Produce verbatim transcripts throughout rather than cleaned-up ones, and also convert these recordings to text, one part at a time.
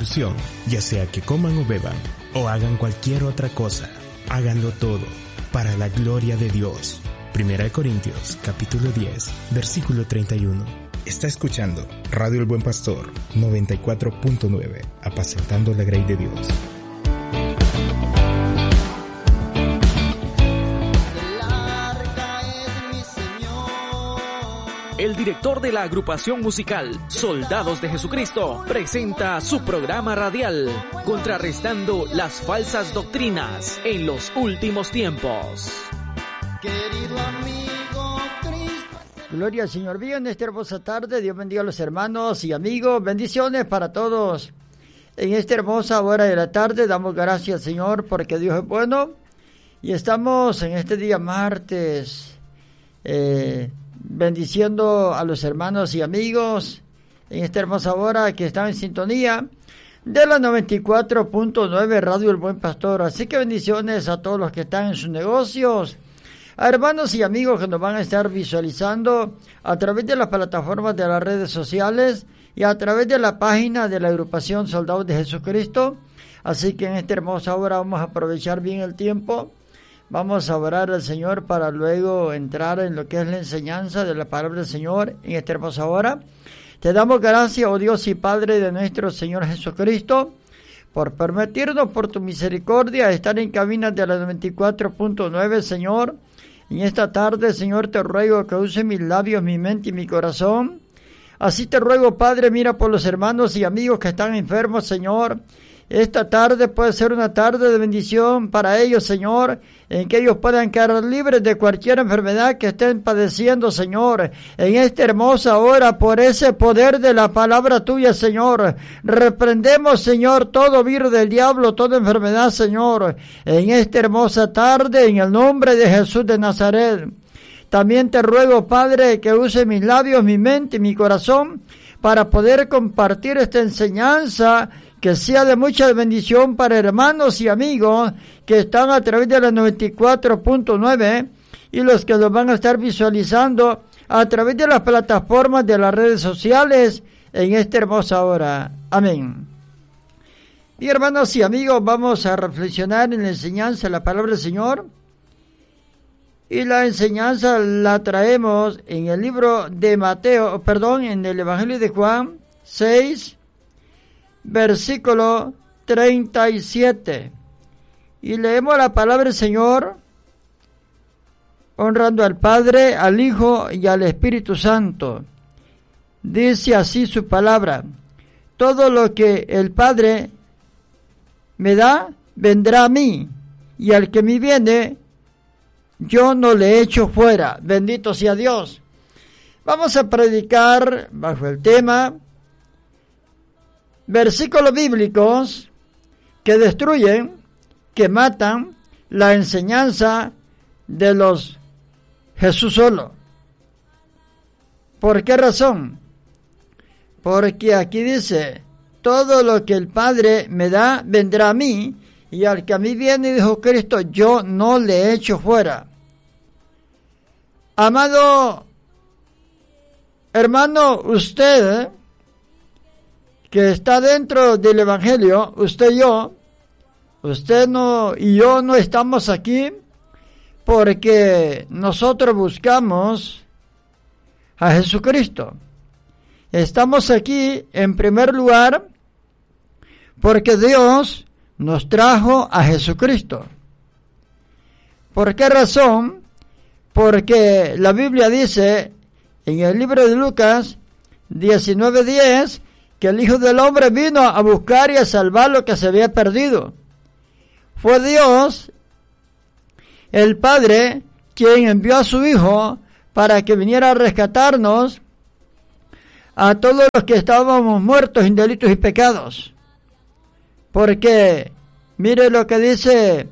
instrucción, ya sea que coman o beban, o hagan cualquier otra cosa, háganlo todo para la gloria de Dios. Primera de Corintios, capítulo diez, versículo treinta y uno. Está escuchando Radio El Buen Pastor, noventa y cuatro punto nueve, apacentando la grey de Dios. El director de la agrupación musical Soldados de Jesucristo presenta su programa radial, contrarrestando las falsas doctrinas en los últimos tiempos. Querido amigo Cristo. Gloria al Señor. Bien, en esta hermosa tarde, Dios bendiga a los hermanos y amigos. Bendiciones para todos. En esta hermosa hora de la tarde damos gracias al Señor porque Dios es bueno. Y estamos en este día martes, eh, bendiciendo a los hermanos y amigos en esta hermosa hora que están en sintonía de la noventa y cuatro punto nueve Radio El Buen Pastor. Así que bendiciones a todos los que están en sus negocios, a hermanos y amigos que nos van a estar visualizando a través de las plataformas de las redes sociales y a través de la página de la agrupación Soldados de Jesucristo. Así que en esta hermosa hora vamos a aprovechar bien el tiempo. Vamos a orar al Señor para luego entrar en lo que es la enseñanza de la palabra del Señor en esta hermosa hora. Te damos gracias, oh Dios y Padre de nuestro Señor Jesucristo, por permitirnos por tu misericordia estar en cabina de la noventa y cuatro punto nueve, Señor. En esta tarde, Señor, te ruego que use mis labios, mi mente y mi corazón. Así te ruego, Padre, mira por los hermanos y amigos que están enfermos, Señor. Esta tarde puede ser una tarde de bendición para ellos, Señor, en que ellos puedan quedar libres de cualquier enfermedad que estén padeciendo, Señor. En esta hermosa hora, por ese poder de la palabra tuya, Señor, reprendemos, Señor, todo virus del diablo, toda enfermedad, Señor, en esta hermosa tarde, en el nombre de Jesús de Nazaret. También te ruego, Padre, que use mis labios, mi mente y mi corazón para poder compartir esta enseñanza, que sea de mucha bendición para hermanos y amigos que están a través de la noventa y cuatro punto nueve y los que los van a estar visualizando a través de las plataformas de las redes sociales en esta hermosa hora. Amén. Y hermanos y amigos, vamos a reflexionar en la enseñanza de la palabra del Señor. Y la enseñanza la traemos en el libro de Mateo, perdón, en el Evangelio de Juan seis, versículo treinta y siete. Y leemos la palabra del Señor, honrando al Padre, al Hijo y al Espíritu Santo. Dice así su palabra: todo lo que el Padre me da, vendrá a mí, y al que me viene, yo no le echo fuera. Bendito sea Dios. Vamos a predicar bajo el tema versículos bíblicos que destruyen, que matan la enseñanza de los Jesús solo. ¿Por qué razón? Porque aquí dice: todo lo que el Padre me da, vendrá a mí, y al que a mí viene, dijo Cristo, yo no le echo fuera. Amado hermano, usted que está dentro del Evangelio, usted y yo, usted no y yo no estamos aquí porque nosotros buscamos a Jesucristo. Estamos aquí en primer lugar porque Dios nos trajo a Jesucristo. ¿Por qué razón? Porque la Biblia dice en el libro de Lucas diecinueve diez que el Hijo del Hombre vino a buscar y a salvar lo que se había perdido. Fue Dios, el Padre, quien envió a su Hijo para que viniera a rescatarnos a todos los que estábamos muertos en delitos y pecados. Porque mire lo que dice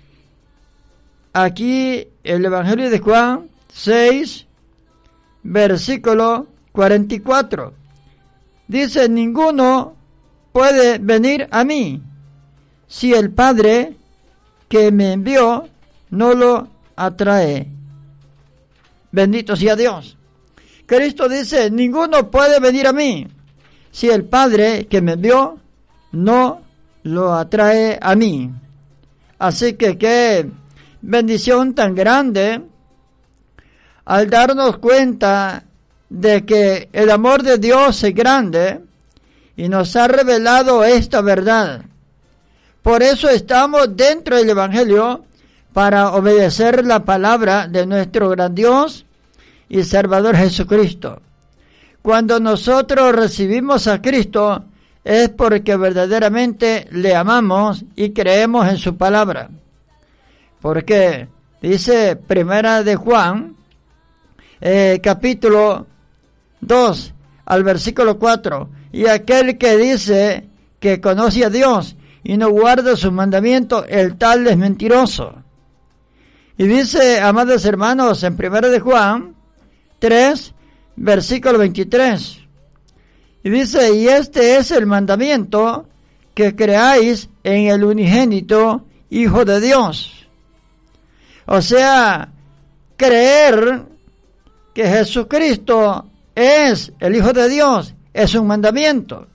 aquí el Evangelio de Juan seis, versículo cuarenta y cuatro. Dice: ninguno puede venir a mí si el Padre que me envió no lo atrae. Bendito sea Dios. Cristo dice: ninguno puede venir a mí si el Padre que me envió no lo atrae a mí. Así que qué bendición tan grande al darnos cuenta de que el amor de Dios es grande y nos ha revelado esta verdad. Por eso estamos dentro del Evangelio, para obedecer la palabra de nuestro gran Dios y Salvador Jesucristo. Cuando nosotros recibimos a Cristo, es porque verdaderamente le amamos y creemos en su palabra. Porque dice Primera de Juan, eh, capítulo dos, al versículo cuatro, y aquel que dice que conoce a Dios y no guarda sus mandamientos, el tal es mentiroso. Y dice, amados hermanos, en Primera de Juan tres, versículo veintitrés, y dice, y este es el mandamiento, que creáis en el unigénito Hijo de Dios. O sea, creer que Jesucristo es el Hijo de Dios es un mandamiento.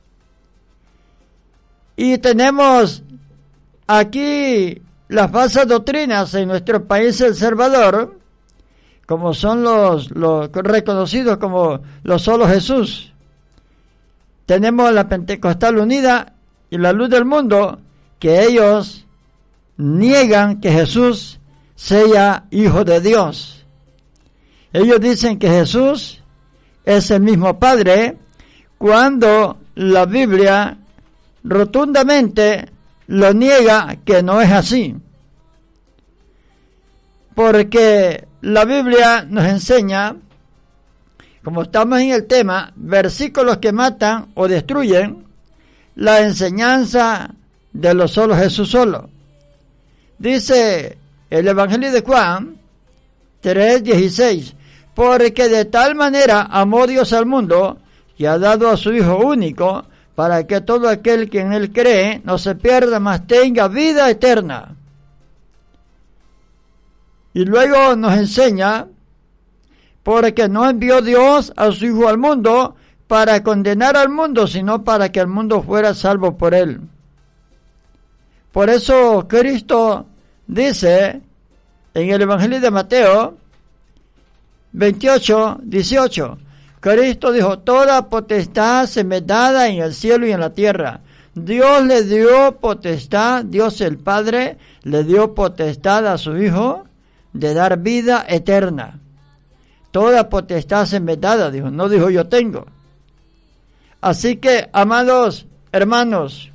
Y tenemos aquí las falsas doctrinas en nuestro país, El Salvador, como son los, los reconocidos como los solo Jesús. Tenemos la Pentecostal Unida y la Luz del Mundo, que ellos niegan que Jesús sea Hijo de Dios. Ellos dicen que Jesús es el mismo Padre, cuando la Biblia rotundamente lo niega, que no es así. Porque la Biblia nos enseña, como estamos en el tema, versículos que matan o destruyen la enseñanza de lo solo Jesús solo. Dice el Evangelio de Juan tres dieciséis, porque de tal manera amó Dios al mundo, que ha dado a su Hijo único, para que todo aquel que en él cree no se pierda, mas tenga vida eterna. Y luego nos enseña, porque no envió Dios a su Hijo al mundo para condenar al mundo, sino para que el mundo fuera salvo por él. Por eso Cristo dice en el Evangelio de Mateo veintiocho dieciocho, Cristo dijo, toda potestad se me dada en el cielo y en la tierra. Dios le dio potestad, Dios el Padre le dio potestad a su Hijo de dar vida eterna. Toda potestad se me dada, dijo, no dijo yo tengo. Así que, amados hermanos,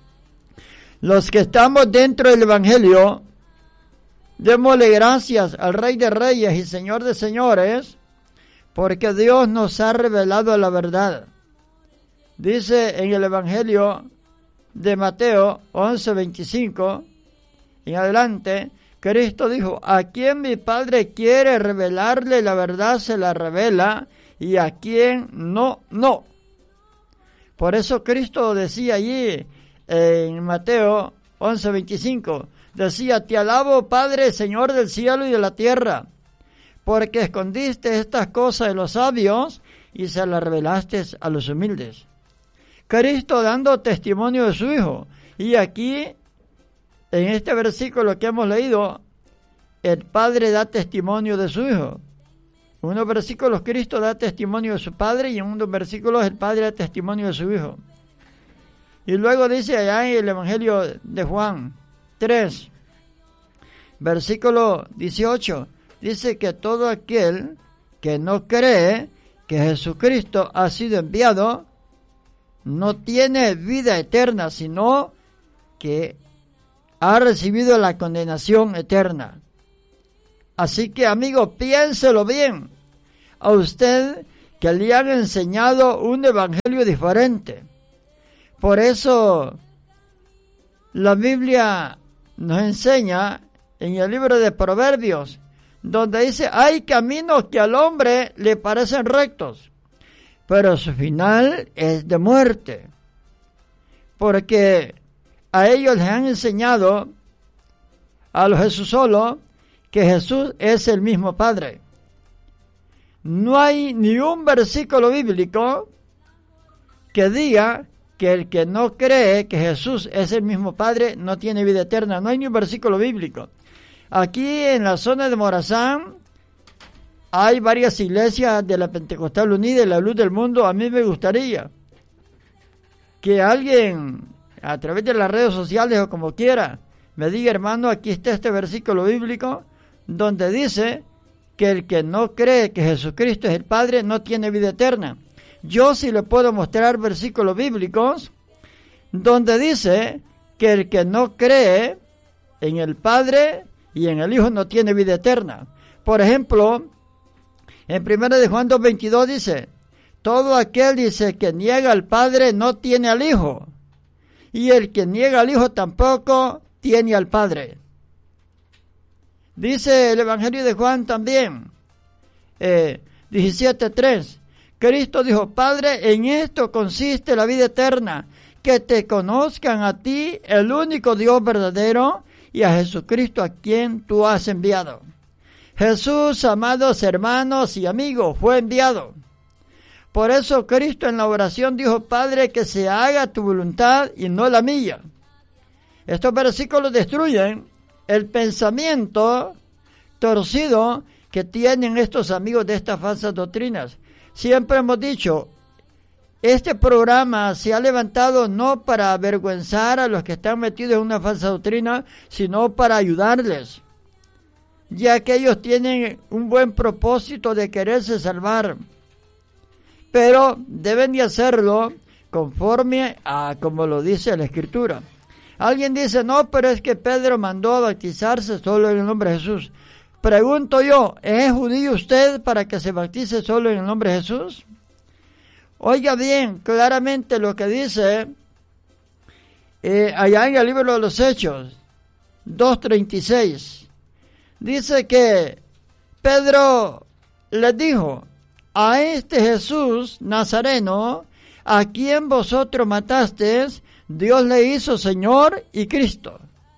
los que estamos dentro del Evangelio, démosle gracias al Rey de Reyes y Señor de Señores, porque Dios nos ha revelado la verdad. Dice en el Evangelio de Mateo once veinticinco en adelante, Cristo dijo, a quien mi Padre quiere revelarle la verdad se la revela, y a quien no, no. Por eso Cristo decía allí en Mateo once veinticinco, decía, te alabo Padre, Señor del cielo y de la tierra, porque escondiste estas cosas de los sabios y se las revelaste a los humildes. Cristo dando testimonio de su Hijo. Y aquí, en este versículo que hemos leído, el Padre da testimonio de su Hijo. En unos versículos Cristo da testimonio de su Padre y en unos versículos el Padre da testimonio de su Hijo. Y luego dice allá en el Evangelio de Juan tres, versículo dieciocho, dice que todo aquel que no cree que Jesucristo ha sido enviado, no tiene vida eterna, sino que ha recibido la condenación eterna. Así que, amigo, piénselo bien. A usted que le han enseñado un evangelio diferente. Por eso, la Biblia nos enseña en el libro de Proverbios, donde dice, hay caminos que al hombre le parecen rectos, pero su final es de muerte. Porque a ellos les han enseñado, a los Jesús solo, que Jesús es el mismo Padre. No hay ni un versículo bíblico que diga que el que no cree que Jesús es el mismo Padre no tiene vida eterna. No hay ni un versículo bíblico. Aquí en la zona de Morazán hay varias iglesias de la Pentecostal Unida y la Luz del Mundo. A mí me gustaría que alguien a través de las redes sociales o como quiera me diga, hermano, aquí está este versículo bíblico donde dice que el que no cree que Jesucristo es el Padre no tiene vida eterna. Yo sí le puedo mostrar versículos bíblicos donde dice que el que no cree en el Padre y en el Hijo no tiene vida eterna. Por ejemplo, en primera de Juan dos veintidós dice, todo aquel dice que niega al Padre no tiene al Hijo, y el que niega al Hijo tampoco tiene al Padre. Dice el Evangelio de Juan también, eh, diecisiete tres, Cristo dijo, Padre, en esto consiste la vida eterna, que te conozcan a ti, el único Dios verdadero, y a Jesucristo a quien tú has enviado. Jesús, amados hermanos y amigos, fue enviado. Por eso Cristo en la oración dijo, Padre, que se haga tu voluntad y no la mía. Estos versículos destruyen el pensamiento torcido que tienen estos amigos de estas falsas doctrinas. Siempre hemos dicho, este programa se ha levantado no para avergüenzar a los que están metidos en una falsa doctrina, sino para ayudarles, ya que ellos tienen un buen propósito de quererse salvar, pero deben de hacerlo conforme a como lo dice la Escritura. Alguien dice, no, pero es que Pedro mandó a bautizarse solo en el nombre de Jesús. Pregunto yo, ¿es judío usted para que se bautice solo en el nombre de Jesús? Oiga bien, claramente lo que dice eh, allá en el libro de los Hechos, dos treinta y seis. Dice que Pedro les dijo, a este Jesús Nazareno, a quien vosotros matasteis, Dios le hizo Señor y Cristo.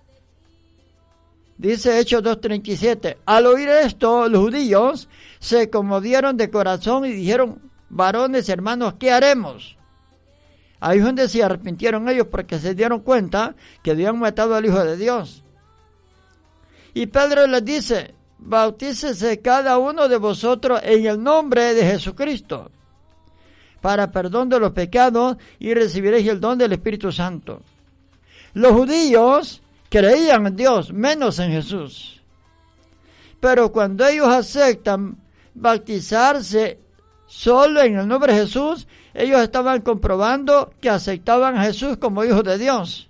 Dice Hechos dos treinta y siete, al oír esto, los judíos se conmovieron de corazón y dijeron, varones, hermanos, ¿qué haremos? Ahí es donde se arrepintieron ellos porque se dieron cuenta que habían matado al Hijo de Dios. Y Pedro les dice, bautícese cada uno de vosotros en el nombre de Jesucristo para perdón de los pecados y recibiréis el don del Espíritu Santo. Los judíos creían en Dios, menos en Jesús. Pero cuando ellos aceptan bautizarse solo en el nombre de Jesús, ellos estaban comprobando que aceptaban a Jesús como Hijo de Dios.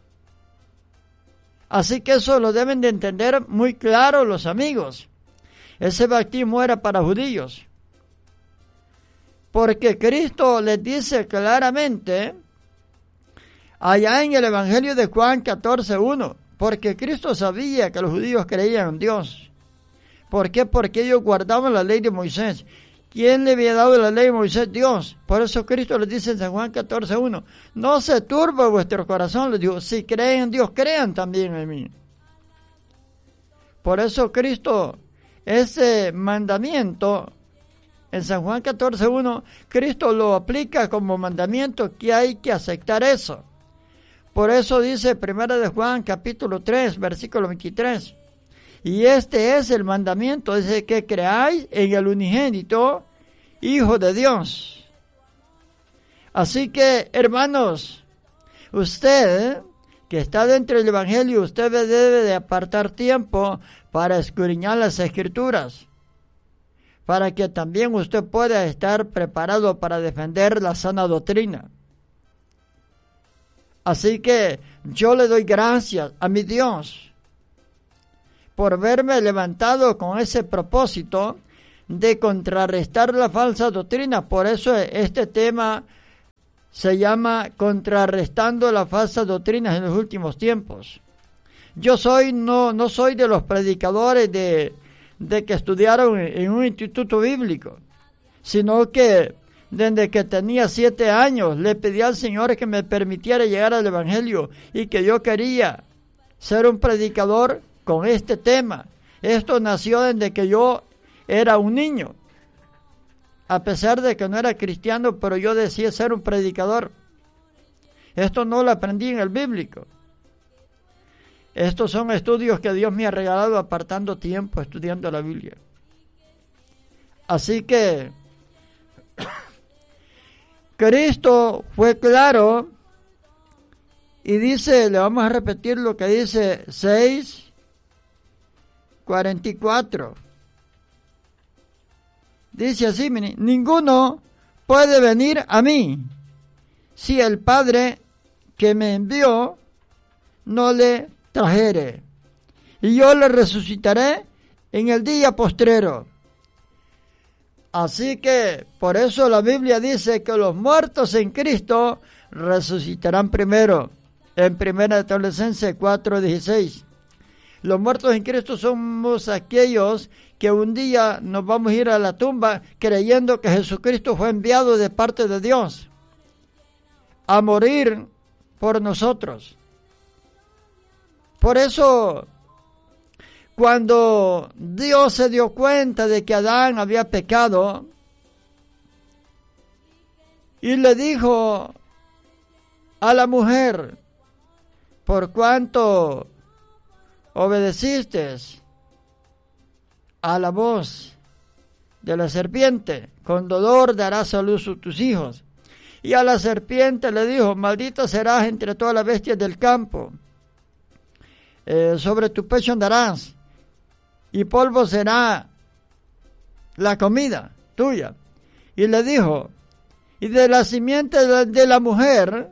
Así que eso lo deben de entender muy claro los amigos. Ese bautismo era para judíos. Porque Cristo les dice claramente, allá en el Evangelio de Juan catorce uno, porque Cristo sabía que los judíos creían en Dios. ¿Por qué? Porque ellos guardaban la ley de Moisés. ¿Quién le había dado la ley de Moisés? Dios. Por eso Cristo les dice en San Juan catorce uno, no se turbe vuestro corazón, les digo, si creen en Dios, crean también en mí. Por eso Cristo, ese mandamiento, en San Juan catorce uno, Cristo lo aplica como mandamiento que hay que aceptar eso. Por eso dice primera de Juan capítulo tres, versículo veintitrés. Y este es el mandamiento, dice que creáis en el unigénito Hijo de Dios. Así que, hermanos, usted que está dentro del Evangelio, usted debe de apartar tiempo para escudriñar las Escrituras, para que también usted pueda estar preparado para defender la sana doctrina. Así que yo le doy gracias a mi Dios por verme levantado con ese propósito de contrarrestar la falsa doctrina. Por eso este tema se llama Contrarrestando la falsa doctrina en los últimos tiempos. Yo soy no no soy de los predicadores de, de que estudiaron en un instituto bíblico, sino que desde que tenía siete años le pedí al Señor que me permitiera llegar al Evangelio y que yo quería ser un predicador con este tema. Esto nació desde que yo era un niño. A pesar de que no era cristiano, pero yo decía ser un predicador. Esto no lo aprendí en el bíblico. Estos son estudios que Dios me ha regalado apartando tiempo estudiando la Biblia. Así que Cristo fue claro y dice, le vamos a repetir lo que dice seis cuarenta y cuatro. Dice así, ninguno puede venir a mí si el Padre que me envió no le trajere, y yo le resucitaré en el día postrero. Así que por eso la Biblia dice que los muertos en Cristo resucitarán primero, en primera de Tesalonicenses cuatro dieciséis. Los muertos en Cristo somos aquellos que un día nos vamos a ir a la tumba creyendo que Jesucristo fue enviado de parte de Dios a morir por nosotros. Por eso, cuando Dios se dio cuenta de que Adán había pecado y le dijo a la mujer, por cuanto obedeciste a la voz de la serpiente, con dolor darás a luz a tus hijos. Y a la serpiente le dijo, maldita serás entre todas las bestias del campo, eh, sobre tu pecho andarás, y polvo será la comida tuya. Y le dijo, y de la simiente de, de la mujer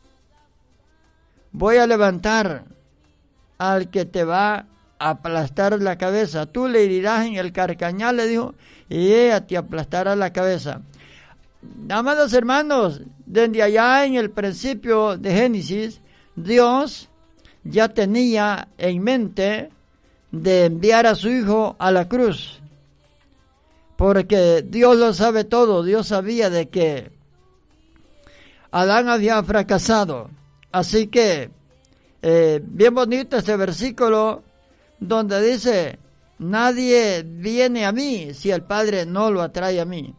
voy a levantar al que te va a aplastar la cabeza. Tú le herirás en el carcañal, le dijo, y ella te aplastará la cabeza. Amados hermanos, desde allá en el principio de Génesis, Dios ya tenía en mente de enviar a su hijo a la cruz, porque Dios lo sabe todo. Dios sabía de que Adán había fracasado. Así que eh, bien bonito este versículo donde dice, nadie viene a mí si el Padre no lo atrae a mí.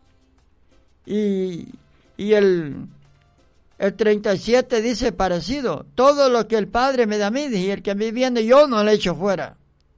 Y, y el, el treinta y siete dice parecido, todo lo que el Padre me da a mí, y el que a mí viene yo no le echo fuera.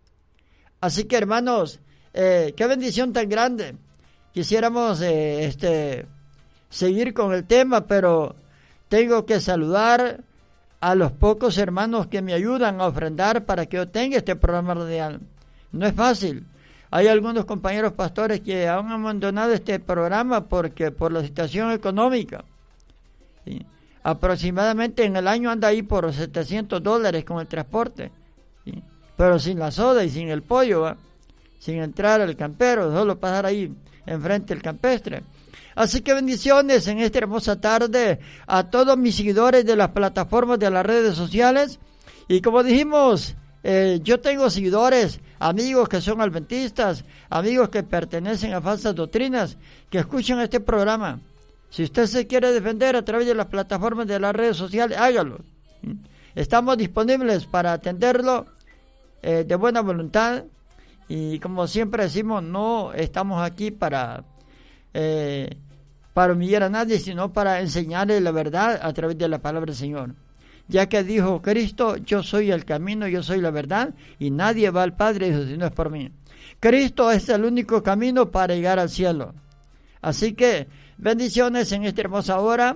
Así que hermanos, eh, qué bendición tan grande. Quisiéramos eh, este, seguir con el tema, pero tengo que saludar a los pocos hermanos que me ayudan a ofrendar para que yo tenga este programa radial. No es fácil. Hay algunos compañeros pastores que han abandonado este programa porque por la situación económica. ¿Sí? Aproximadamente en el año anda ahí por setecientos dólares con el transporte. ¿Sí? Pero sin la soda y sin el pollo, ¿va? Sin entrar al campero, solo pasar ahí enfrente del campestre. Así que bendiciones en esta hermosa tarde a todos mis seguidores de las plataformas de las redes sociales. Y como dijimos, eh, yo tengo seguidores, amigos que son adventistas, amigos que pertenecen a falsas doctrinas, que escuchan este programa. Si usted se quiere defender a través de las plataformas de las redes sociales, hágalo. Estamos disponibles para atenderlo eh, de buena voluntad. Y como siempre decimos, no estamos aquí para... Eh, para humillar a nadie, sino para enseñarle la verdad a través de la palabra del Señor. Ya que dijo Cristo, yo soy el camino, yo soy la verdad, y nadie va al Padre si no es por mí. Cristo es el único camino para llegar al cielo. Así que, bendiciones en esta hermosa hora.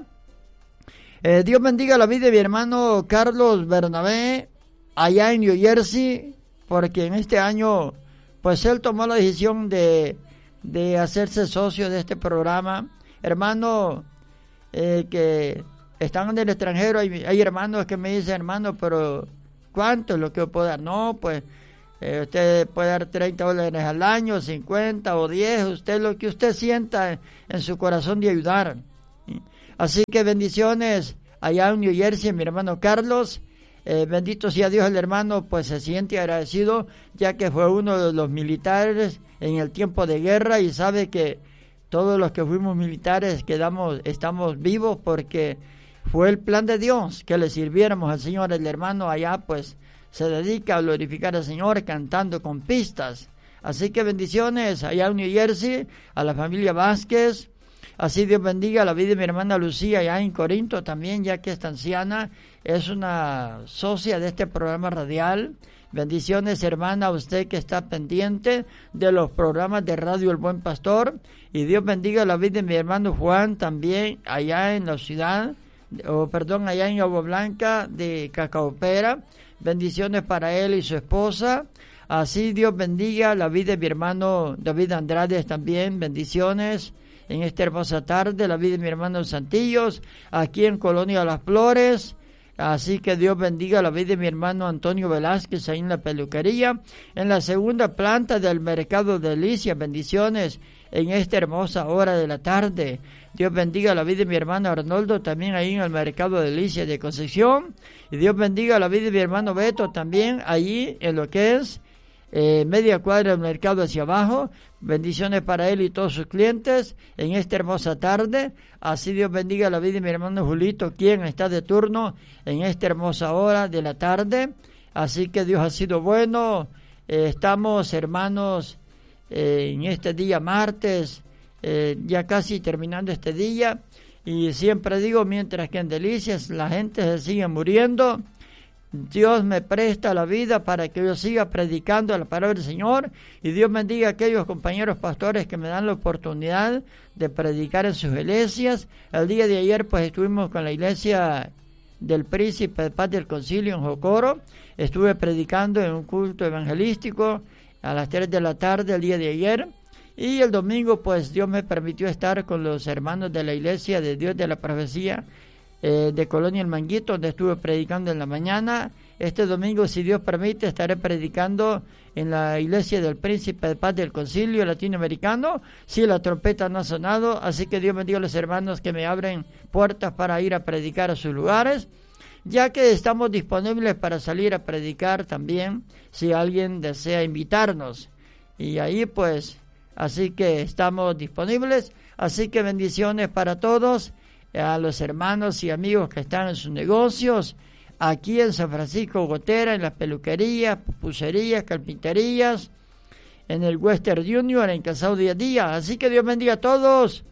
Eh, Dios bendiga la vida de mi hermano Carlos Bernabé, allá en New Jersey, porque en este año, pues él tomó la decisión de, de hacerse socio de este programa. Hermanos eh, que están en el extranjero, hay, hay hermanos que me dicen, hermano, pero ¿cuánto es lo que yo puedo dar? No, pues eh, usted puede dar treinta dólares al año, cincuenta o diez, usted lo que usted sienta en, en su corazón de ayudar. ¿Sí? Así que bendiciones allá en New Jersey, mi hermano Carlos. Eh, bendito sea Dios, el hermano pues se siente agradecido, ya que fue uno de los militares en el tiempo de guerra y sabe que todos los que fuimos militares quedamos, estamos vivos porque fue el plan de Dios que le sirviéramos al Señor. El hermano allá pues se dedica a glorificar al Señor cantando con pistas. Así que bendiciones allá en New Jersey, a la familia Vázquez, Así Dios bendiga la vida de mi hermana Lucía allá en Corinto también, ya que esta anciana es una socia de este programa radial. Bendiciones, hermana, a usted que está pendiente de los programas de Radio El Buen Pastor. Y Dios bendiga la vida de mi hermano Juan también allá en la ciudad, o perdón, allá en Agua Blanca de Cacaopera. Bendiciones para él y su esposa. Así Dios bendiga la vida de mi hermano David Andrade también. Bendiciones en esta hermosa tarde, la vida de mi hermano Santillos, aquí en Colonia Las Flores. Así que Dios bendiga la vida de mi hermano Antonio Velázquez ahí en la peluquería, en la segunda planta del Mercado de Delicias. Bendiciones en esta hermosa hora de la tarde. Dios bendiga la vida de mi hermano Arnoldo también ahí en el Mercado de Delicias de Concepción. Y Dios bendiga la vida de mi hermano Beto también allí en lo que es Eh, media cuadra del mercado hacia abajo. Bendiciones para él y todos sus clientes en esta hermosa tarde. Así Dios bendiga la vida de mi hermano Julito, quien está de turno en esta hermosa hora de la tarde. Así que Dios ha sido bueno. Eh, estamos, hermanos, eh, en este día martes, eh, ya casi terminando este día. Y siempre digo, mientras que en Delicias la gente se sigue muriendo, Dios me presta la vida para que yo siga predicando la palabra del Señor, y Dios bendiga a aquellos compañeros pastores que me dan la oportunidad de predicar en sus iglesias. El día de ayer pues estuvimos con la iglesia del Príncipe de Paz del Concilio en Jocoro. Estuve predicando en un culto evangelístico a las tres de la tarde el día de ayer, y el domingo pues Dios me permitió estar con los hermanos de la iglesia de Dios de la Profecía Eh, de Colonia El Manguito, donde estuve predicando en la mañana. Este domingo, si Dios permite, estaré predicando en la iglesia del Príncipe de Paz del Concilio Latinoamericano. Si la trompeta no ha sonado, así que Dios bendiga a los hermanos que me abren puertas para ir a predicar a sus lugares, ya que estamos disponibles para salir a predicar también, si alguien desea invitarnos. Y ahí pues, así que estamos disponibles. Así que bendiciones para todos, a los hermanos y amigos que están en sus negocios, aquí en San Francisco Gotera, en las peluquerías, pupuserías, carpinterías, en el Western Junior, en Casado Día a Día. Así que Dios bendiga a todos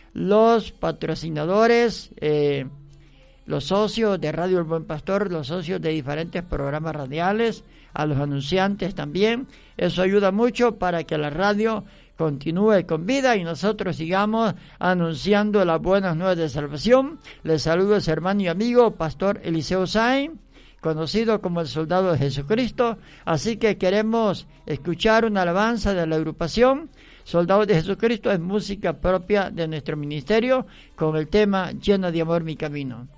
los patrocinadores, eh, los socios de Radio El Buen Pastor, los socios de diferentes programas radiales, a los anunciantes también. Eso ayuda mucho para que la radio continúe con vida y nosotros sigamos anunciando las buenas nuevas de salvación. Les saludo a su hermano y amigo Pastor Eliseo Sain, conocido como el Soldado de Jesucristo. Así que queremos escuchar una alabanza de la agrupación Soldados de Jesucristo. Es música propia de nuestro ministerio, con el tema Lleno de amor mi camino.